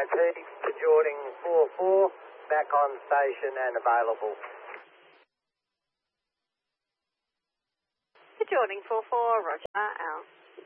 Repeat, Jording 4-4, back on station and available. Jording 4-4, roger, out.